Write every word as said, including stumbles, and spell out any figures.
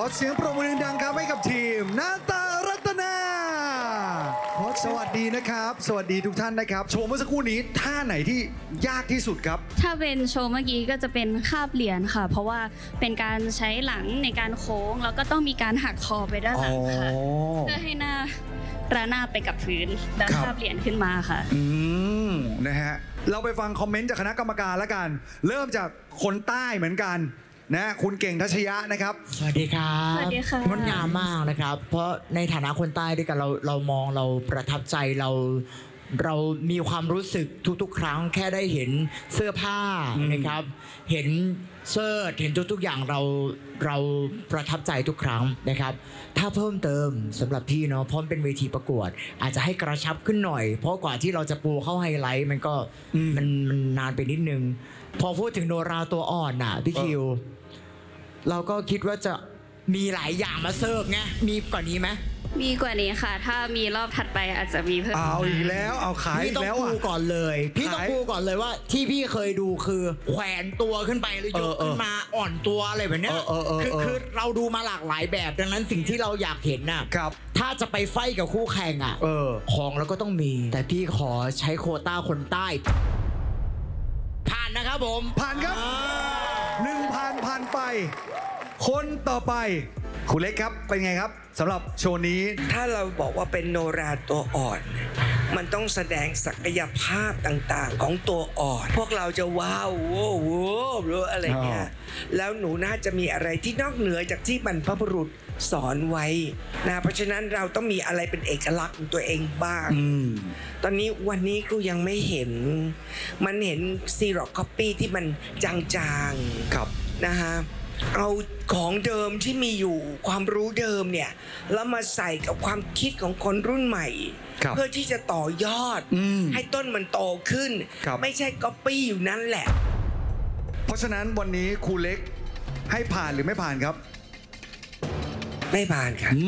เสียงปรบมือดังๆครับให้กับทีมนาตารัตนาสวัสดีนะครับสวัสดีทุกท่านนะครับโชว์เมื่อสักครู่นี้ท่าไหนที่ยากที่สุดครับถ้าเป็นโชว์เมื่อกี้ก็จะเป็นคาบเหรียญค่ะเพราะว่าเป็นการใช้หลังในการโค้งแล้วก็ต้องมีการหักคอไปด้านหลังค่ะเพื่อให้หน้าระนาบไปกับพื้นแล้วคาบเหรียญขึ้นมาค่ะอืมนะฮะเราไปฟังคอมเมนต์จากคณะกรรมการแล้วกันเริ่มจากคนใต้เหมือนกันนะคุณเก่งทัชยะนะครับสวัสดีครับสวัสดีค่ะงดงามมากนะครับเพราะในฐานะคนใต้ด้วยกันเราเรามองเราประทับใจเราเรามีความรู้สึกทุกๆครั้งแค่ได้เห็นเสื้อผ้านะครับเห็นเสื้อเห็นทุกๆอย่างเราเราประทับใจทุกครั้งนะครับถ้าเพิ่มเติมสำหรับพี่เนาะเพราะเป็นเวทีประกวดอาจจะให้กระชับขึ้นหน่อยเพราะกว่าที่เราจะปูเข้าไฮไลท์มันก็มันมันนานไปนิดนึงพอพูดถึงโนราตัวอ่อนน่ะพี่คิวเราก็คิดว่าจะมีหลายอย่างมาเสิร์ฟไงมีกว่านี้ไหมมีกว่านี้ค่ะถ้ามีรอบถัดไปอาจจะมีเพิ่มเอาอีกแล้วเอาขายอีกแล้วอ่ะพี่ต้องปูก่อนเลยพี่ต้องปูก่อนเลยว่าที่พี่เคยดูคือแขวนตัวขึ้นไปแล้วยกขึ้นมาอ่อนตัวอะไรแบบนี้คือคือเราดูมาหลากหลายแบบดังนั้นสิ่งที่เราอยากเห็นน่ะถ้าจะไปไฟกับคู่แข่งอ่ะของเราก็ต้องมีแต่พี่ขอใช้โควต้าคนใต้ผ่านนะครับผมผ่านครับหนึ่งผ่านผ่านไปคนต่อไปคุณเล็กครับเป็นไงครับสำหรับโชว์นี้ถ้าเราบอกว่าเป็นโนราตัวอ่อนมันต้องแสดงศักยภาพต่างๆของตัวอ่อนพวกเราจะว้าวโว้โว้หรืออะไรเงี้ยแล้วหนูน่าจะมีอะไรที่นอกเหนือจากที่บรรพบุรุษสอนไว้นะเพราะฉะนั้นเราต้องมีอะไรเป็นเอกลักษณ์ของตัวเองบ้างตอนนี้วันนี้กูยังไม่เห็นมันเห็นซีร็อกคอปปี้ที่มันจางๆครับนะฮะเอาของเดิมที่มีอยู่ความรู้เดิมเนี่ยแล้วมาใส่กับความคิดของคนรุ่นใหม่เพื่อที่จะต่อยอดให้ต้นมันโตขึ้นไม่ใช่ก๊อปปี้อยู่นั่นแหละเพราะฉะนั้นวันนี้ครูเล็กให้ผ่านหรือไม่ผ่านครับไม่ผ่านครับ